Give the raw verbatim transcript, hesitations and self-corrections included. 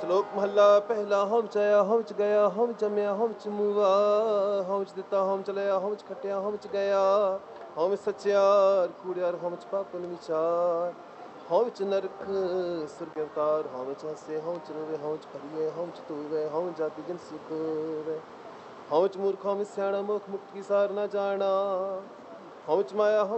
ਸ਼ਲੋਕ ਮਹੱਲਾ ਪਹਿਲਾ। ਹਉ ਚ ਆਇਆ ਹਉ ਚ ਗਿਆ, ਹਉ ਜੰਮਿਆ ਹਉ ਚ ਮੂਆ, ਹਉ ਚ ਦਿੱਤਾ ਹਉ ਚ ਲਿਆ, ਹਉ ਚ ਖੱਟਿਆ ਹਉ ਚ ਗਿਆ, ਹਉ ਵਿੱਚ ਸੱਚਿਆਰ ਕੂੜਿਆਰ, ਹਉ ਚ ਪਾਪਨ ਵਿਚਾਰ, ਹਉ ਚ ਨਰਕ ਸੁਰਗ ਅਵਤਾਰ, ਹਉ ਵਿੱਚ ਹੱਸੇ ਹਉ ਚ ਰੋਵੇ, ਹਉ ਚ ਭਰੀਏ ਹਉ ਚ ਧੂਵੇ, ਹਉ ਜਾਤੀ ਜਿਨਸੀ ਕੋਵੇ, ਹਉ ਚ ਮੂਰਖ ਹਉ ਵਿੱਚ ਸਿਆਣਾ, ਮੁਖ ਮੁਕਤ ਕੀ ਸਾਰ ਨਾ ਜਾਣਾ, ਹਉ ਚ ਮਾਇਆ